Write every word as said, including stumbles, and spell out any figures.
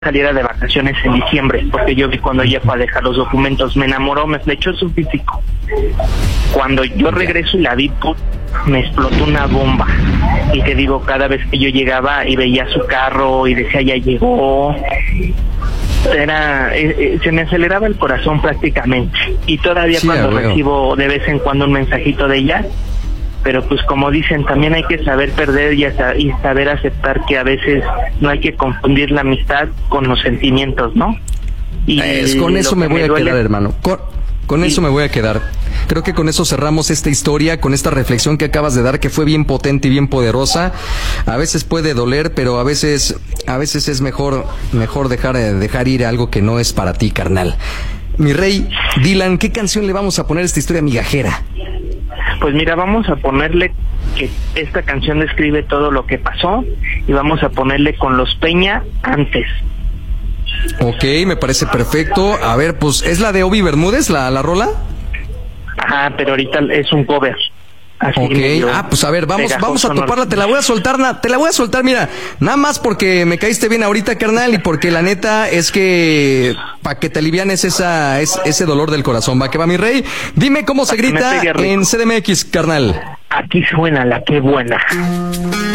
saliera de vacaciones en diciembre, porque yo vi cuando ella fue a dejar los documentos, me enamoró, me flechó su físico. Cuando yo regreso y la vi, put, me explotó una bomba. Y te digo, cada vez que yo llegaba y veía su carro y decía, ya llegó, era eh, eh, se me aceleraba el corazón prácticamente. Y todavía sí, cuando recibo de vez en cuando un mensajito de ella, pero pues como dicen, también hay que saber perder y, hasta, y saber aceptar que a veces no hay que confundir la amistad con los sentimientos, ¿no? Y es, con eso me voy me a duele... quedar, hermano. Con, con eso me voy a quedar. Creo que con eso cerramos esta historia, con esta reflexión que acabas de dar, que fue bien potente y bien poderosa. A veces puede doler, pero a veces, a veces es mejor, mejor dejar, dejar ir algo que no es para ti, carnal. Mi rey, Dylan, ¿qué canción le vamos a poner a esta historia migajera? Pues mira, vamos a ponerle que esta canción describe todo lo que pasó y vamos a ponerle Con los Peña Antes. Ok, me parece perfecto. A ver, pues, ¿es la de Obi Bermúdez, la, la rola? Ajá, pero ahorita es un cover. Así ok, ah, pues a ver, vamos, vamos a toparla, te la voy a soltar, na, te la voy a soltar, mira, nada más porque me caíste bien ahorita, carnal, y porque la neta es que para que te alivianes esa, es, ese dolor del corazón, va que va, mi rey. Dime cómo se grita en C D M X, carnal. Aquí suena la que buena.